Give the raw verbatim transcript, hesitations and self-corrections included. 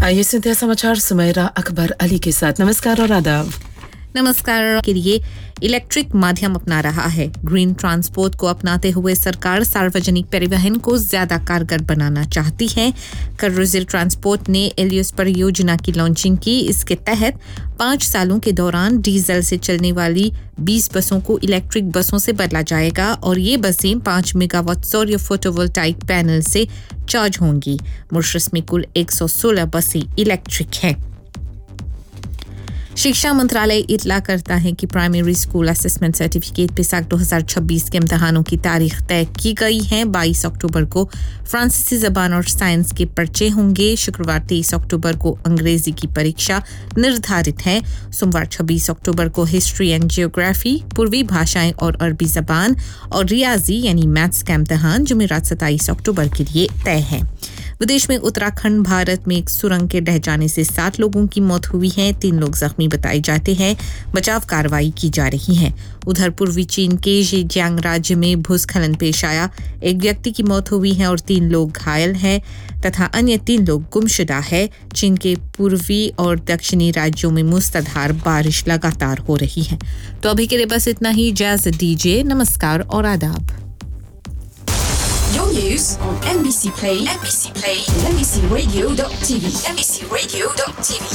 आइए सुनते हैं समाचार सुमेरा अकबर अली के साथ। नमस्कार और आदाब। नमस्कार। के लिए इलेक्ट्रिक माध्यम अपना रहा है। ग्रीन ट्रांसपोर्ट को अपनाते हुए सरकार सार्वजनिक परिवहन को ज्यादा कारगर बनाना चाहती है। कर्रुजिल ट्रांसपोर्ट ने एलियस परियोजना की लॉन्चिंग की। इसके तहत पाँच सालों के दौरान डीजल से चलने वाली बीस बसों को इलेक्ट्रिक बसों से बदला जाएगा और ये बसें पाँच मेगावाट सौर फोटोवोल्टाइक पैनल से चार्ज होंगी। मॉरिशस में कुल एक सौ सोलह बसें इलेक्ट्रिक हैं। शिक्षा मंत्रालय इतला करता है कि प्राइमरी स्कूल असेसमेंट सर्टिफिकेट पेशाक दो हज़ार छब्बीस के इम्तहानों की तारीख तय की गई है। बाईस अक्टूबर को फ्रांसीसी ज़बान और साइंस के पर्चे होंगे। शुक्रवार तेईस अक्टूबर को अंग्रेजी की परीक्षा निर्धारित है। सोमवार छब्बीस अक्टूबर को हिस्ट्री एंड जियोग्राफी, पूर्वी भाषाएं और अरबी ज़बान और रियाजी यानी मैथ्स का इम्तहान जुमेरात सत्ताईस अक्टूबर के लिए तय है। विदेश में उत्तराखंड भारत में एक सुरंग के ढह जाने से सात लोगों की मौत हुई है। तीन लोग जख्मी बताए जाते हैं। बचाव कार्रवाई की जा रही है। उधर पूर्वी चीन के ज़ेजियांग राज्य में भूस्खलन पेश आया। एक व्यक्ति की मौत हुई है और तीन लोग घायल हैं तथा अन्य तीन लोग गुमशुदा है। चीन के पूर्वी और दक्षिणी राज्यों में मूसलाधार बारिश लगातार हो रही है। तो अभी के लिए बस इतना ही। Jazz DJ. नमस्कार और आदाब। Your news on N B C Play, N B C Play, N B C radio dot T V, N B C radio dot T V.